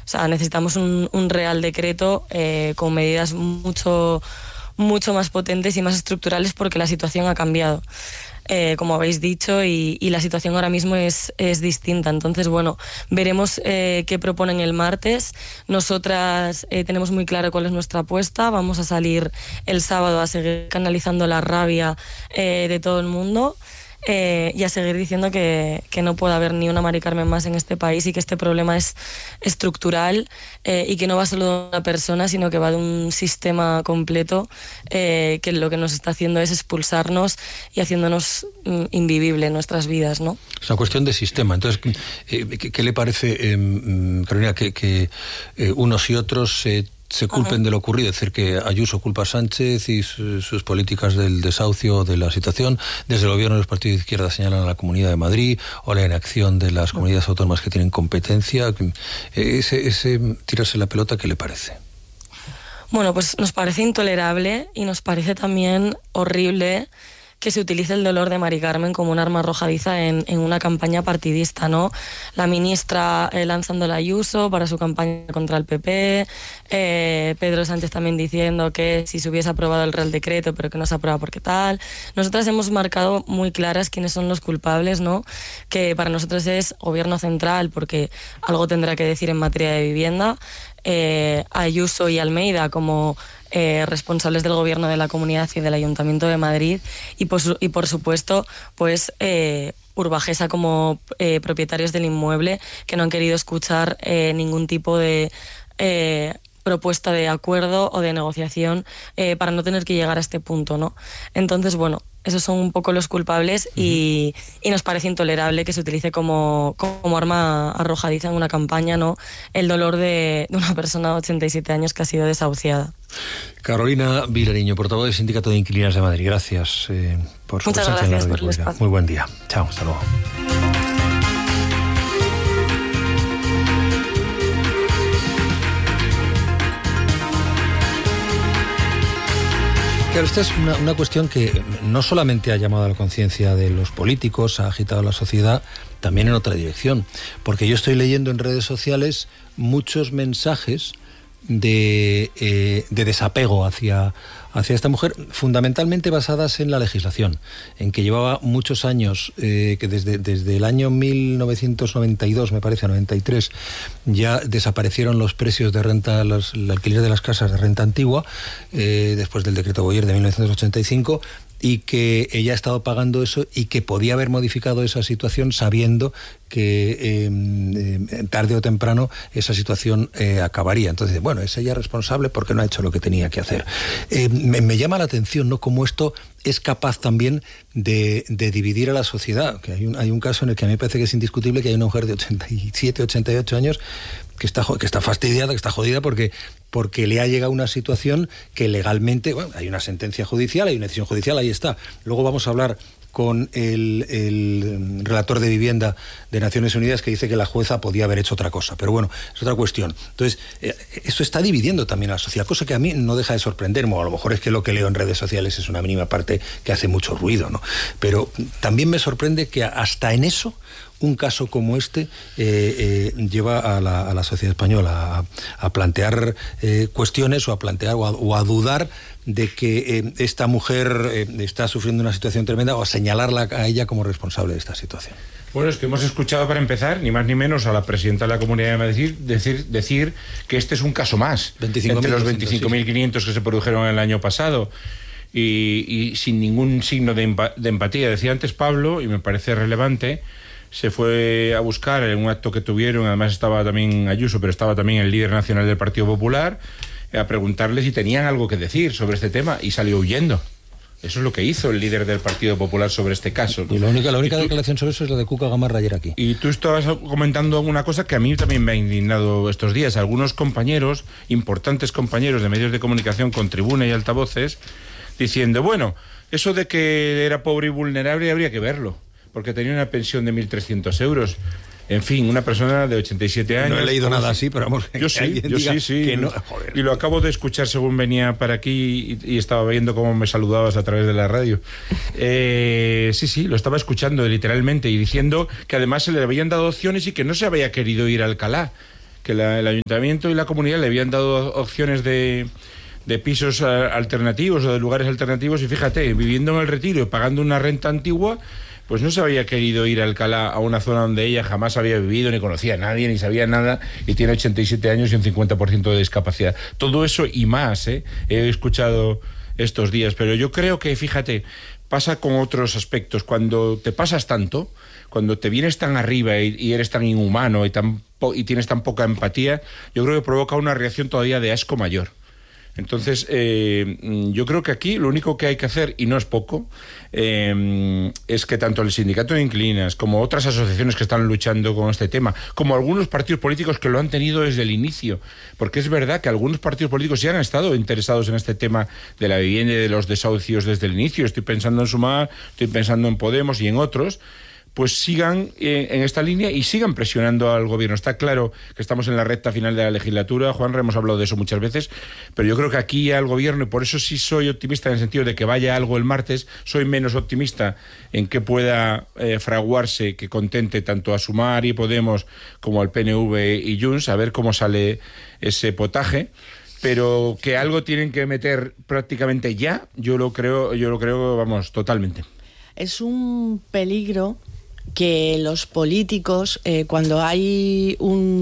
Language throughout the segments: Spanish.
O sea, necesitamos un real decreto con medidas mucho más potentes y más estructurales, porque la situación ha cambiado. Como habéis dicho, y la situación ahora mismo es distinta. Entonces, bueno, veremos qué proponen el martes. Nosotras tenemos muy claro cuál es nuestra apuesta. Vamos a salir el sábado a seguir canalizando la rabia de todo el mundo. Y a seguir diciendo que no puede haber ni una Mari Carmen más en este país, y que este problema es estructural, y que no va solo de una persona, sino que va de un sistema completo, que lo que nos está haciendo es expulsarnos y haciéndonos invivible nuestras vidas, ¿no? Es una cuestión de sistema. Entonces, ¿qué le parece, Carolina, que unos y otros se culpen de lo ocurrido? Es decir, que Ayuso culpa a Sánchez y sus políticas del desahucio de la situación. Desde el gobierno de los partidos de izquierda señalan a la Comunidad de Madrid o la inacción de las comunidades autónomas que tienen competencia. Ese tirarse la pelota, ¿qué le parece? Bueno, pues nos parece intolerable, y nos parece también horrible que se utilice el dolor de Mari Carmen como un arma arrojadiza en una campaña partidista, ¿no? La ministra lanzando la Ayuso para su campaña contra el PP, Pedro Sánchez también diciendo que si se hubiese aprobado el Real Decreto, pero que no se aprueba porque tal. Nosotras hemos marcado muy claras quiénes son los culpables, ¿no? Que para nosotros es Gobierno Central, porque algo tendrá que decir en materia de vivienda, Ayuso y Almeida como responsables del gobierno de la Comunidad y del Ayuntamiento de Madrid, y por supuesto pues Urbajesa como propietarios del inmueble, que no han querido escuchar ningún tipo de propuesta de acuerdo o de negociación para no tener que llegar a este punto, ¿no? Entonces, bueno, esos son un poco los culpables, y nos parece intolerable que se utilice como arma arrojadiza en una campaña, ¿no? El dolor de una persona de 87 años que ha sido desahuciada. Carolina Vilariño, portavoz del Sindicato de Inquilinas de Madrid. Gracias por su presencia en la Radio Pública. Muy buen día. Chao, hasta luego. Claro, esta es una cuestión que no solamente ha llamado a la conciencia de los políticos, ha agitado a la sociedad, también en otra dirección. Porque yo estoy leyendo en redes sociales muchos mensajes de desapego hacia esta mujer, fundamentalmente basadas en la legislación, en que llevaba muchos años, que desde el año 1992, me parece, 93, ya desaparecieron los precios de renta, el alquiler de las casas de renta antigua, después del decreto Boyer de 1985, y que ella ha estado pagando eso, y que podía haber modificado esa situación sabiendo que tarde o temprano esa situación acabaría. Entonces, bueno, es ella responsable porque no ha hecho lo que tenía que hacer. Me llama la atención, ¿no?, cómo esto es capaz también de dividir a la sociedad. Que hay un caso en el que a mí me parece que es indiscutible, que hay una mujer de 87, 88 años que está fastidiada, que está jodida porque le ha llegado una situación que legalmente, bueno, hay una sentencia judicial, hay una decisión judicial, ahí está. Luego vamos a hablar con el relator de vivienda de Naciones Unidas, que dice que la jueza podía haber hecho otra cosa, pero bueno, es otra cuestión. Entonces, esto está dividiendo también a la sociedad, cosa que a mí no deja de sorprenderme, o a lo mejor es que lo que leo en redes sociales es una mínima parte que hace mucho ruido, ¿no? Pero también me sorprende que hasta en eso un caso como este lleva a la sociedad española a plantear cuestiones, o a plantear o a dudar de que esta mujer está sufriendo una situación tremenda, o a señalarla a ella como responsable de esta situación. Bueno, es que hemos escuchado, para empezar, ni más ni menos, a la presidenta de la Comunidad de Madrid decir que este es un caso más, entre los 25.500 que se produjeron el año pasado. Y sin ningún signo de empatía. Decía antes Pablo, y me parece relevante, se fue a buscar en un acto que tuvieron, además estaba también Ayuso, pero estaba también el líder nacional del Partido Popular, a preguntarle si tenían algo que decir sobre este tema, y salió huyendo. Eso es lo que hizo el líder del Partido Popular sobre este caso, ¿no? Y la única declaración sobre eso es la de Cuca Gamarra ayer aquí. Y tú estabas comentando una cosa que a mí también me ha indignado estos días. Algunos compañeros, importantes compañeros de medios de comunicación con tribuna y altavoces, diciendo, bueno, eso de que era pobre y vulnerable habría que verlo, porque tenía una pensión de 1.300 euros. En fin, una persona de 87 años... No he leído nada así, pero vamos... Yo sí. Que no, y lo acabo de escuchar según venía para aquí y estaba viendo cómo me saludabas a través de la radio. Sí, lo estaba escuchando literalmente, y diciendo que además se le habían dado opciones y que no se había querido ir a Alcalá, que el ayuntamiento y la comunidad le habían dado opciones de pisos alternativos o de lugares alternativos, y fíjate, viviendo en el Retiro y pagando una renta antigua, pues no se había querido ir a Alcalá, a una zona donde ella jamás había vivido, ni conocía a nadie, ni sabía nada, y tiene 87 años y un 50% de discapacidad. Todo eso y más, he escuchado estos días, pero yo creo que, fíjate, pasa con otros aspectos. Cuando te pasas tanto, cuando te vienes tan arriba y eres tan inhumano y tienes tan poca empatía, yo creo que provoca una reacción todavía de asco mayor. Entonces, yo creo que aquí lo único que hay que hacer, y no es poco, es que tanto el Sindicato de Inquilinas como otras asociaciones que están luchando con este tema, como algunos partidos políticos que lo han tenido desde el inicio, porque es verdad que algunos partidos políticos sí han estado interesados en este tema de la vivienda y de los desahucios desde el inicio. Estoy pensando en Sumar, estoy pensando en Podemos y en otros, pues sigan en esta línea y sigan presionando al gobierno. Está claro que estamos en la recta final de la legislatura, Juanra, hemos hablado de eso muchas veces, pero yo creo que aquí al gobierno, y por eso sí soy optimista en el sentido de que vaya algo el martes, soy menos optimista en que pueda fraguarse, que contente tanto a Sumar y Podemos como al PNV y Junts, a ver cómo sale ese potaje. Pero que algo tienen que meter prácticamente ya, yo lo creo, vamos, totalmente. Es un peligro que los políticos, cuando hay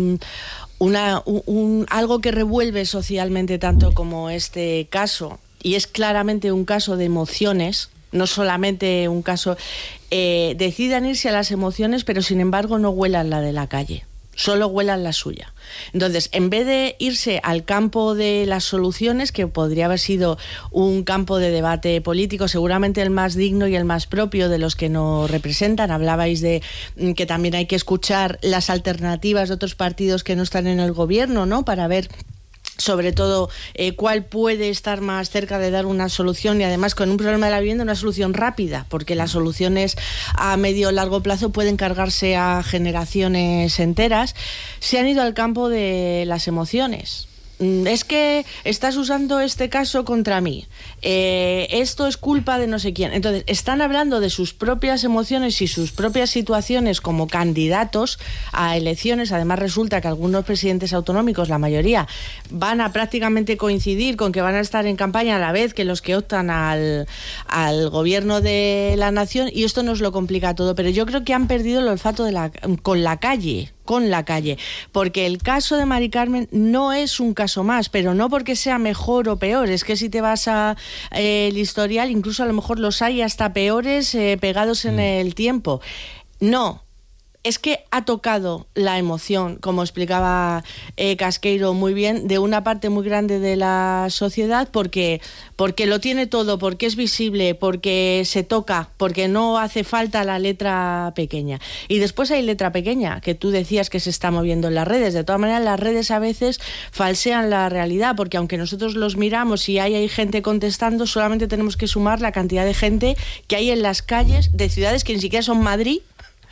algo que revuelve socialmente tanto como este caso, y es claramente un caso de emociones, no solamente un caso, decidan irse a las emociones, pero sin embargo no huelan la de la calle, solo huelan la suya. Entonces, en vez de irse al campo de las soluciones, que podría haber sido un campo de debate político, seguramente el más digno y el más propio de los que nos representan, hablabais de que también hay que escuchar las alternativas de otros partidos que no están en el gobierno, ¿no?, para ver sobre todo cuál puede estar más cerca de dar una solución, y además con un problema de la vivienda una solución rápida, porque las soluciones a medio o largo plazo pueden cargarse a generaciones enteras. Se han ido al campo de las emociones. Es que estás usando este caso contra mí, esto es culpa de no sé quién. Entonces están hablando de sus propias emociones y sus propias situaciones como candidatos a elecciones. Además resulta que algunos presidentes autonómicos, la mayoría, van a prácticamente coincidir con que van a estar en campaña a la vez que los que optan al gobierno de la nación, y esto nos lo complica todo. Pero yo creo que han perdido el olfato con la calle, porque el caso de Mari Carmen no es un caso más, pero no porque sea mejor o peor. Es que si te vas a el historial, incluso a lo mejor los hay hasta peores pegados en el tiempo. No, es que ha tocado la emoción, como explicaba Casqueiro muy bien, de una parte muy grande de la sociedad, porque lo tiene todo, porque es visible, porque se toca, porque no hace falta la letra pequeña. Y después hay letra pequeña, que tú decías que se está moviendo en las redes. De todas maneras, las redes a veces falsean la realidad, porque aunque nosotros los miramos y hay gente contestando, solamente tenemos que sumar la cantidad de gente que hay en las calles de ciudades que ni siquiera son Madrid,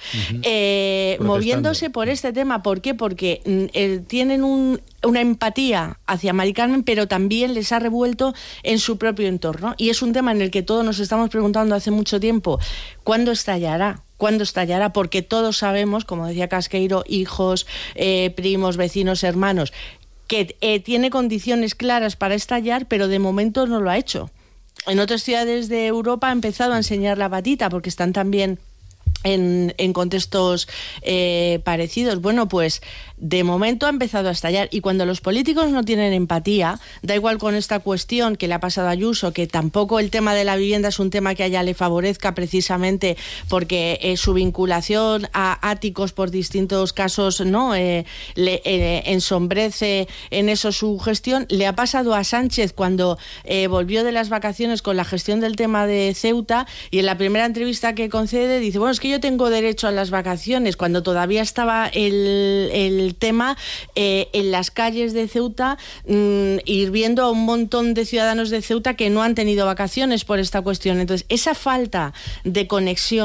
moviéndose por este tema. ¿Por qué? Porque tienen una empatía hacia Mari Carmen, pero también les ha revuelto en su propio entorno, y es un tema en el que todos nos estamos preguntando hace mucho tiempo: ¿cuándo estallará? ¿Cuándo estallará? Porque todos sabemos, como decía Casqueiro, hijos, primos, vecinos, hermanos, que tiene condiciones claras para estallar, pero de momento no lo ha hecho. En otras ciudades de Europa ha empezado a enseñar la patita, porque están también en contextos parecidos. Bueno, pues de momento ha empezado a estallar, y cuando los políticos no tienen empatía, da igual con esta cuestión que le ha pasado a Ayuso, que tampoco el tema de la vivienda es un tema que a ella le favorezca, precisamente porque su vinculación a áticos por distintos casos no le ensombrece en eso su gestión. Le ha pasado a Sánchez cuando volvió de las vacaciones con la gestión del tema de Ceuta, y en la primera entrevista que concede dice: bueno, es que yo tengo derecho a las vacaciones, cuando todavía estaba el tema en las calles de Ceuta, ir viendo a un montón de ciudadanos de Ceuta que no han tenido vacaciones por esta cuestión. Entonces, esa falta de conexión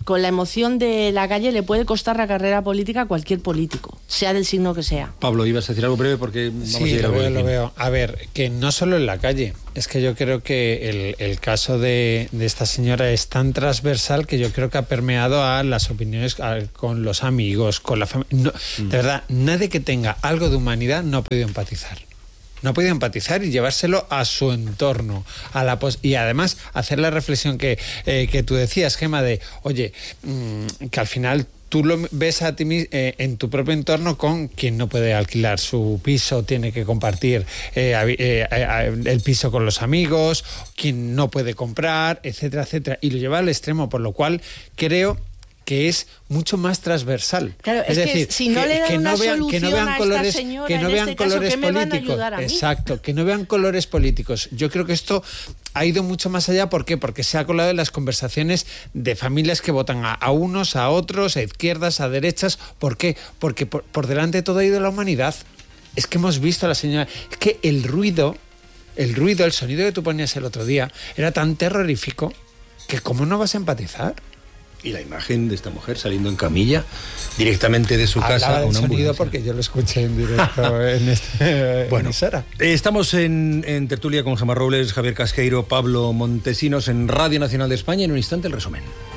con la emoción de la calle le puede costar la carrera política a cualquier político, sea del signo que sea. Pablo, ibas a decir algo breve porque vamos a ir lo veo. A ver, que no solo en la calle, es que yo creo que el caso de esta señora es tan transversal que yo creo que ha permeado a las opiniones con los amigos, con la familia. De verdad, nadie que tenga algo de humanidad no ha podido empatizar. No ha podido empatizar y llevárselo a su entorno. Y además hacer la reflexión que tú decías, Gemma, de, oye, que al final tú lo ves a ti en tu propio entorno con quien no puede alquilar su piso, tiene que compartir el piso con los amigos, quien no puede comprar, etcétera, etcétera. Y lo lleva al extremo, por lo cual creo que es mucho más transversal. Claro, es decir, que si no le dan una solución a esta señora, que no vean colores políticos. ¿Me van a ayudar a mí? Exacto, que no vean colores políticos. Yo creo que esto ha ido mucho más allá. ¿Por qué? Porque se ha colado en las conversaciones de familias que votan a unos, a otros, a izquierdas, a derechas. ¿Por qué? Porque por delante de todo ha ido la humanidad. Es que hemos visto a la señora... Es que el ruido, el sonido que tú ponías el otro día era tan terrorífico que ¿cómo no vas a empatizar? Y la imagen de esta mujer saliendo en camilla directamente de su casa a una ambulancia. Porque yo lo escuché en directo en bueno, estamos en tertulia con Gemma Robles, Javier Casqueiro, Pablo Montesinos en Radio Nacional de España. En un instante el resumen.